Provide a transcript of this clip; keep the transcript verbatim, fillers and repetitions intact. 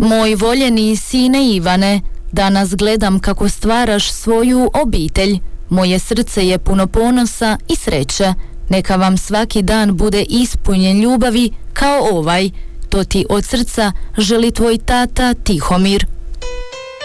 Moj voljeni sine Ivane, danas gledam kako stvaraš svoju obitelj. Moje srce je puno ponosa i sreće. Neka vam svaki dan bude ispunjen ljubavi kao ovaj. To ti od srca želi tvoj tata Tihomir.